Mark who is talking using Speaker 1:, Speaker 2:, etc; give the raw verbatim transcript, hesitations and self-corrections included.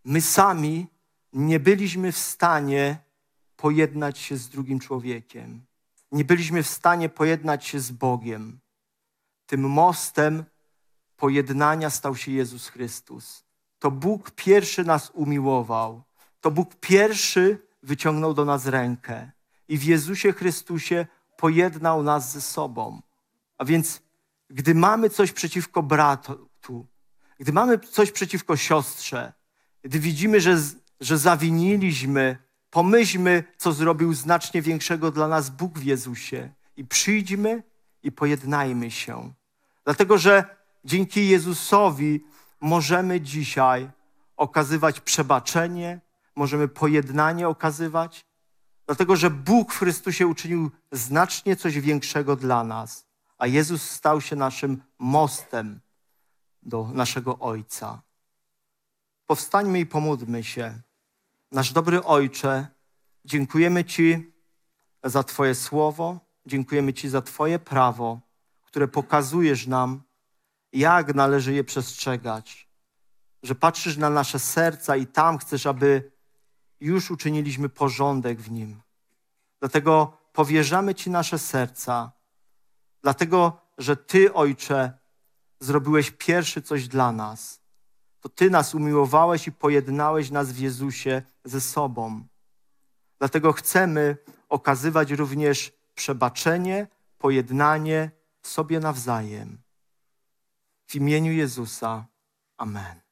Speaker 1: My sami nie byliśmy w stanie pojednać się z drugim człowiekiem. Nie byliśmy w stanie pojednać się z Bogiem. Tym mostem pojednania stał się Jezus Chrystus. To Bóg pierwszy nas umiłował. To Bóg pierwszy wyciągnął do nas rękę. I w Jezusie Chrystusie pojednał nas ze sobą. A więc, gdy mamy coś przeciwko bratu, gdy mamy coś przeciwko siostrze, gdy widzimy, że, że zawiniliśmy, pomyślmy, co zrobił znacznie większego dla nas Bóg w Jezusie. I przyjdźmy i pojednajmy się. Dlatego, że dzięki Jezusowi możemy dzisiaj okazywać przebaczenie, możemy pojednanie okazywać, dlatego, że Bóg w Chrystusie uczynił znacznie coś większego dla nas, a Jezus stał się naszym mostem do naszego Ojca. Powstańmy i pomódlmy się. Nasz dobry Ojcze, dziękujemy Ci za Twoje słowo, dziękujemy Ci za Twoje prawo, które pokazujesz nam, jak należy je przestrzegać, że patrzysz na nasze serca i tam chcesz, aby już uczyniliśmy porządek w nim. Dlatego powierzamy Ci nasze serca, dlatego, że Ty, Ojcze, zrobiłeś pierwszy coś dla nas. To Ty nas umiłowałeś i pojednałeś nas w Jezusie ze sobą. Dlatego chcemy okazywać również przebaczenie, pojednanie sobie nawzajem. W imieniu Jezusa. Amen.